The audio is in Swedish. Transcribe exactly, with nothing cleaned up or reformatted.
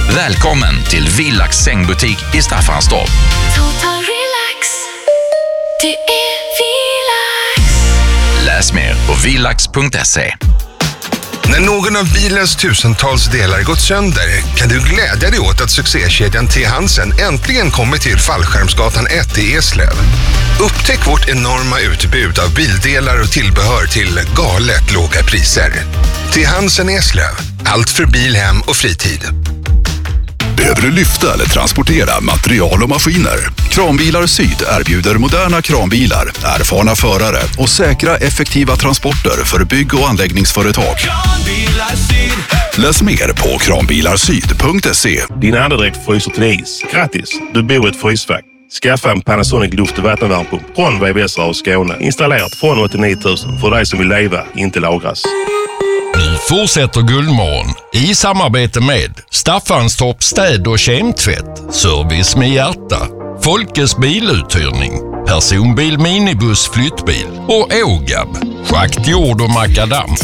Välkommen till Villax sängbutik i Staffanstorp. Total relax, det är Villax. Läs mer på villax punkt se. När någon av bilens tusentals delar gått sönder kan du glädja dig åt att succékedjan T-Hansen äntligen kommit till Fallskärmsgatan ett i Eslöv. Upptäck vårt enorma utbud av bildelar och tillbehör till galet låga priser. T-Hansen Eslöv, allt för bil, hem och fritid. Behöver du lyfta eller transportera material och maskiner? Kranbilar Syd erbjuder moderna kranbilar, erfarna förare och säkra effektiva transporter för bygg- och anläggningsföretag. Kranbilar Syd. Läs mer på kranbilarsyd punkt se. Din andedräkt fryser till is. Grattis, du bor i ett frysfack. Skaffa en Panasonic luft- och vattenvärmepump från V V S och Skåne. Installerat från åttionio tusen för dig som vill leva, inte lagras. Nu fortsätter Guldmorgon i samarbete med Staffanstorp städ- och kemtvätt, service med hjärta, Folkes biluthyrning, personbil, minibuss, flyttbil och Ågab, schakt, jord och makadam.